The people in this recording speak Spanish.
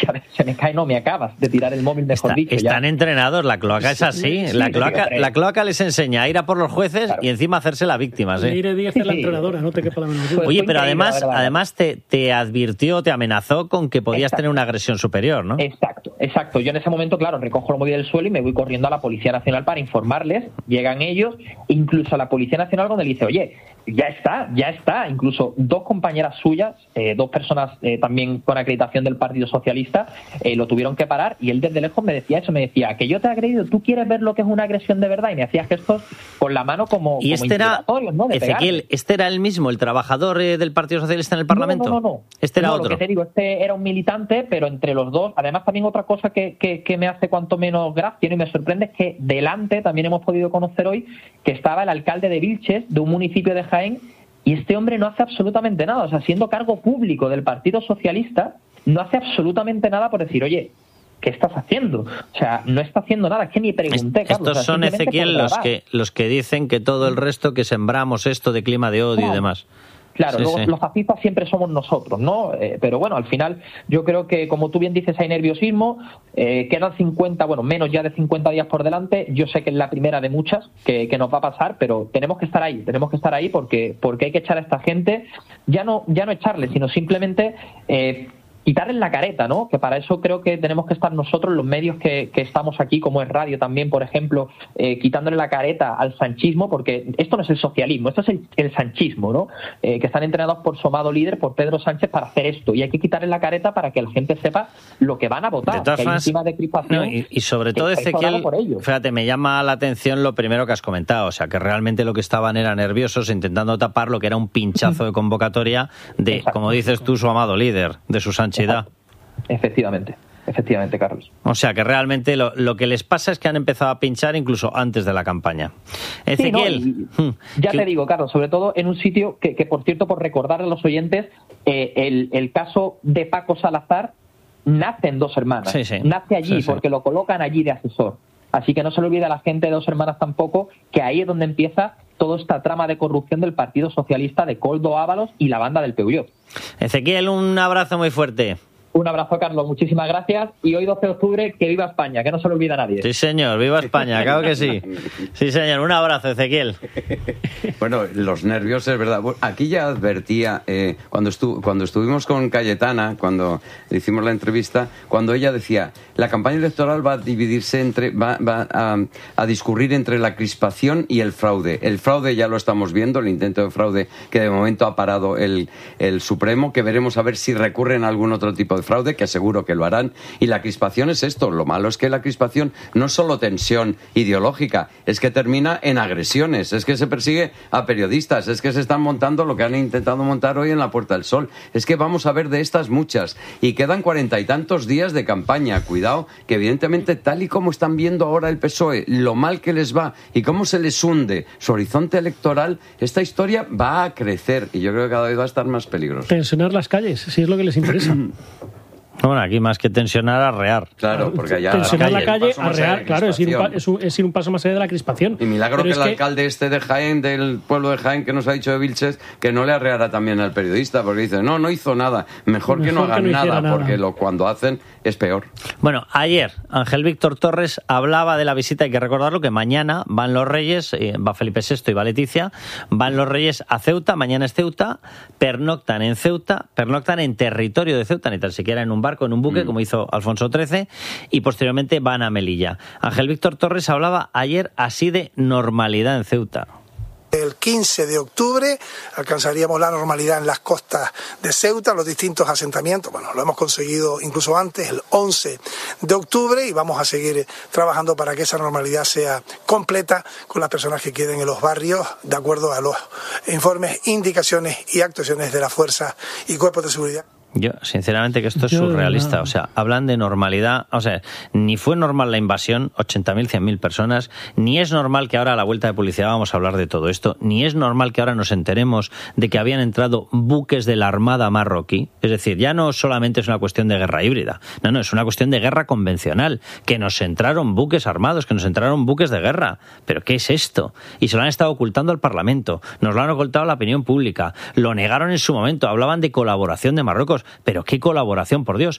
se me cae, no me acabas de tirar el móvil, mejor dicho. Están entrenados, la cloaca es así. La cloaca les enseña a ir a por los jueces, claro, y encima hacerse la víctima. Leire Díaz es la entrenadora, no te quepa la menor duda. Oye, pero además te advirtió, te amenazó con que podías tener una agresión superior, ¿no? Exacto. Yo en ese momento, claro, recojo el móvil del suelo y me voy corriendo a la Policía Nacional para informarles. Llegan ellos, incluso a la Policía Nacional, donde le dice, oye, ya está. Incluso dos compañeras suyas, dos personas también con acreditación del Partido Socialista, lo tuvieron que parar, y él desde lejos me decía que yo te he agredido, ¿tú quieres ver lo que es una agresión de verdad? Y me hacía gestos con la mano como intimidatorios, ¿no? Ezequiel, ¿este era el mismo, el trabajador del Partido Socialista en el Parlamento? No. Este era otro. Lo que te digo, este era un militante, pero entre los dos, además también otra cosa que me hace cuanto menos gracia y me sorprende es que delante también hemos podido conocer hoy que estaba el alcalde de Vilches, de un municipio de Jaén, y este hombre no hace absolutamente nada. O sea, siendo cargo público del Partido Socialista, no hace absolutamente nada por decir, oye, ¿qué estás haciendo? O sea, no está haciendo nada. Es que ni pregunté, Carlos. Estos son, Ezequiel, los que dicen que todo el resto que sembramos esto de clima de odio y demás. Claro, los fascistas siempre somos nosotros, ¿no? Pero bueno, al final yo creo que, como tú bien dices, hay nerviosismo, quedan 50, menos ya de 50 días por delante. Yo sé que es la primera de muchas que nos va a pasar, pero tenemos que estar ahí porque hay que echar a esta gente, ya no echarle, sino simplemente quitarles la careta, ¿no? Que para eso creo que tenemos que estar nosotros, los medios que estamos aquí, como es radio también, por ejemplo, quitándole la careta al sanchismo, porque esto no es el socialismo, esto es el sanchismo, ¿no? Que están entrenados por su amado líder, por Pedro Sánchez, para hacer esto, y hay que quitarle la careta para que la gente sepa lo que van a votar. De todas formas, de crispación, y sobre todo, Ezequiel, fíjate, me llama la atención lo primero que has comentado, o sea, que realmente lo que estaban era nerviosos, intentando tapar lo que era un pinchazo de convocatoria de, como dices tú, su amado líder, de su Sánchez. Efectivamente, Carlos. O sea que realmente lo que les pasa es que han empezado a pinchar incluso antes de la campaña. Ezequiel. Te digo, Carlos, sobre todo en un sitio que por cierto, por recordar a los oyentes, el caso de Paco Salazar nace en Dos Hermanas. Nace allí porque lo colocan allí de asesor. Así que no se le olvide a la gente de Dos Hermanas tampoco que ahí es donde empieza toda esta trama de corrupción del Partido Socialista, de Koldo Ábalos y la banda del Peugeot. Ezequiel, un abrazo muy fuerte. Un abrazo, Carlos, muchísimas gracias. Y hoy 12 de octubre, que viva España, que no se lo olvida a nadie. Sí, señor, viva España, claro que sí. Sí, señor, un abrazo, Ezequiel. Bueno, los nervios, es verdad. Aquí ya advertía, cuando estuvimos con Cayetana, cuando le hicimos la entrevista, cuando ella decía, la campaña electoral va a dividirse va a discurrir entre la crispación y el fraude. El fraude ya lo estamos viendo, el intento de fraude que de momento ha parado el Supremo, que veremos a ver si recurren a algún otro tipo de fraude, que seguro que lo harán. Y la crispación es esto. Lo malo es que la crispación no es solo tensión ideológica, es que termina en agresiones, es que se persigue a periodistas, es que se están montando lo que han intentado montar hoy en la Puerta del Sol. Es que vamos a ver de estas muchas. Y quedan 40 y tantos días de campaña. Cuidado, que evidentemente, tal y como están viendo ahora el PSOE, lo mal que les va y cómo se les hunde su horizonte electoral, esta historia va a crecer y yo creo que cada vez va a estar más peligrosa. Tensionar las calles, si es lo que les interesa. Bueno, aquí más que tensionar, arrear. Claro, porque allá tensionar la calle, arrear, claro, es ir un paso más allá de la crispación. Y milagro que el alcalde de Jaén, del pueblo de Jaén, que nos ha dicho de Vilches, que no le arreara también al periodista, porque dice, no hizo nada, mejor que no hagan nada, porque cuando hacen es peor. Bueno, ayer Ángel Víctor Torres hablaba de la visita, hay que recordarlo, que mañana van los Reyes, va Felipe VI y va Leticia, van los Reyes a Ceuta, mañana es Ceuta, pernoctan en Ceuta, pernoctan en territorio de Ceuta, ni tan siquiera en un barco, en un buque, como hizo Alfonso XIII, y posteriormente van a Melilla. Ángel Víctor Torres hablaba ayer así de normalidad en Ceuta. El 15 de octubre alcanzaríamos la normalidad en las costas de Ceuta, los distintos asentamientos. Bueno, lo hemos conseguido incluso antes, el 11 de octubre, y vamos a seguir trabajando para que esa normalidad sea completa con las personas que queden en los barrios, de acuerdo a los informes, indicaciones y actuaciones de las fuerzas y cuerpos de seguridad. Yo, sinceramente, que esto es surrealista. O sea, hablan de normalidad. O sea, ni fue normal la invasión, 80.000, 100.000 personas, ni es normal que ahora a la vuelta de publicidad vamos a hablar de todo esto, ni es normal que ahora nos enteremos de que habían entrado buques de la Armada marroquí. Es decir, ya no solamente es una cuestión de guerra híbrida, no, es una cuestión de guerra convencional, que nos entraron buques armados, que nos entraron buques de guerra. ¿Pero qué es esto? Y se lo han estado ocultando al Parlamento, nos lo han ocultado a la opinión pública, lo negaron en su momento, hablaban de colaboración de Marruecos. Pero qué colaboración, por Dios.